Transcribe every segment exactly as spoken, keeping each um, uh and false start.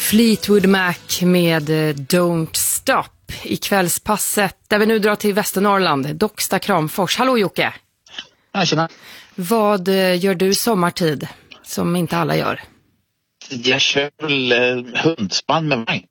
Fleetwood Mac med Don't Stop i kvällspasset där vi nu drar till Västernorrland, Docksta, Kramfors. Hallå Jocke! Ja, tjena. Vad gör du sommartid som inte alla gör? Jag kör väl eh, hundspann med vagn.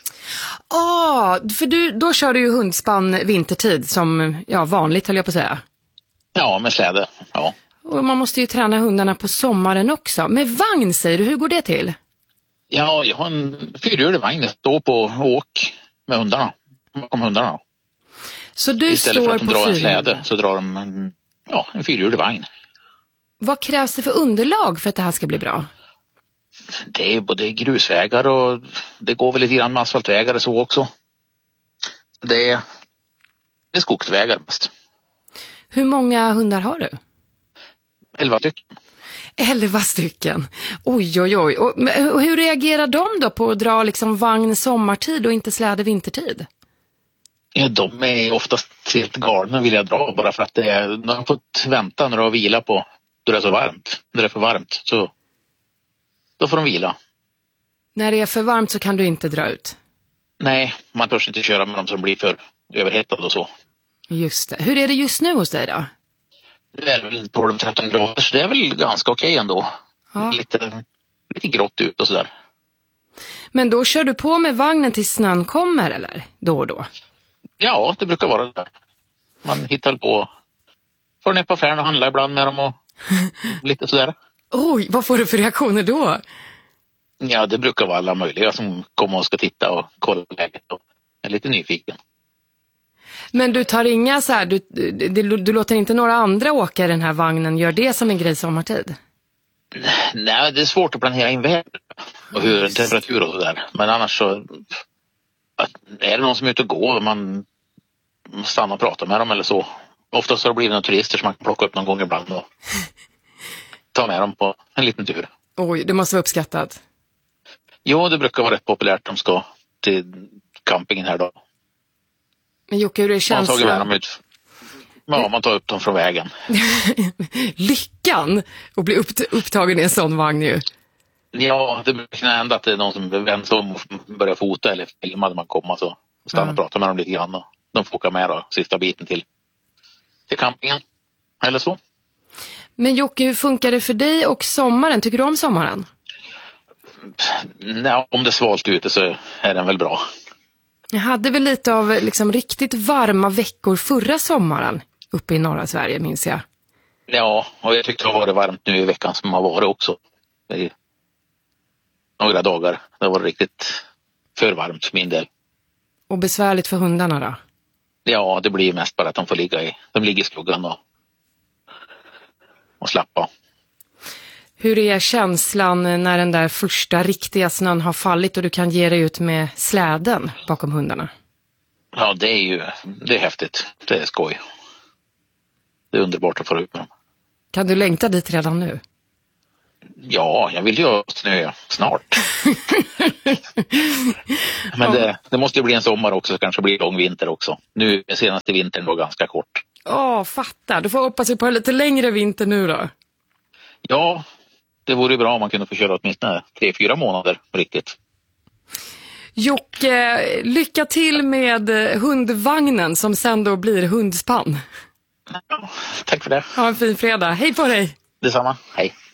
Ja, ah, för du, då kör du ju hundspann vintertid som ja, vanligt höll jag på att säga. Ja, med släde, ja. Och man måste ju träna hundarna på sommaren också. Med vagn säger du, hur går det till? Ja, jag har en fyrhjulig vagn. Jag står på åk med hundarna. Bakom hundarna. Så du Istället står för att de på drar en fyr... släde så drar de en, ja, en fyrhjulig vagn. Vad krävs det för underlag för att det här ska bli bra? Det är både grusvägar och det går väl lite grann med asfaltvägar så också. Det är, det är skogsvägar mest. Hur många hundar har du? Elva stycken. Elva stycken. Oj, oj, oj. Och, och hur reagerar de då på att dra liksom vagn sommartid och inte släde vintertid? Ja, de är oftast helt galna vill jag dra bara för att det är, de har fått vänta när de har vila på då det är så varmt. När det är för varmt så då får de vila. När det är för varmt så kan du inte dra ut? Nej, man törs inte köra med dem som blir för överhettade och så. Just det. Hur är det just nu hos dig då? Det är väl tolv tretton grader så det är väl ganska okej ändå. Ja. Lite, lite grått ut och sådär. Men då kör du på med vagnen till snön kommer eller? Då och då? Ja, det brukar vara det. Man hittar på. Får ner på affären och handla ibland med dem och lite sådär. Oj, vad får du för reaktioner då? Ja, det brukar vara alla möjliga som kommer och ska titta och kolla läget och är lite nyfiken. Men du tar inga så här, du, du, du låter inte några andra åka i den här vagnen, gör det som en grej sommartid? Nej, det är svårt att planera in väder och hur temperatur och sådär. Men annars så att är det någon som är ute och går och man stannar och pratar med dem eller så. Oftast har det blivit några turister som man kan plocka upp någon gång ibland och ta med dem på en liten tur. Oj, det måste vara uppskattat. Jo, det brukar vara rätt populärt. De ska till campingen här då. Men Jocke, hur det känns? Man tar med dem ut. Ja, man tar upp dem från vägen. Lyckan att bli upp, upptagen i en sån vagn ju. Ja, det brukar hända att det är någon som vänder om och börjar fota eller filma när man kommer så stanna Mm. och prata med dem lite grann. Och de får åka med då, sista biten till, till campingen. Eller så. Men Jocke, hur funkar det för dig och sommaren? Tycker du om sommaren? Nej, om det är svalt ute så är den väl bra. Jag hade väl lite av liksom riktigt varma veckor förra sommaren uppe i norra Sverige, minns jag. Ja, och jag tyckte det har varit varmt nu i veckan som har varit också. I några dagar. Det var riktigt för varmt för min del. Och besvärligt för hundarna då? Ja, det blir mest bara att de får ligga i, de ligger i skuggan och, och slappa. Hur är känslan när den där första riktiga snön har fallit och du kan ge dig ut med släden bakom hundarna? Ja, det är ju det är häftigt. Det är skoj. Det är underbart att få ut med dem. Kan du längta dit redan nu? Ja, jag vill ju ha snö snart. Men det, det måste ju bli en sommar också, så kanske blir lång vinter också. Nu är senaste vintern då ganska kort. Åh, fattar. Du får hoppas på en lite längre vinter nu då. Ja, det vore ju bra om man kunde få köra åtminstone tre, fyra månader riktigt. Jocke, lycka till med hundvagnen som sen då blir hundspann. Ja, tack för det. Ha en fin fredag. Hej på dig! Detsamma, hej.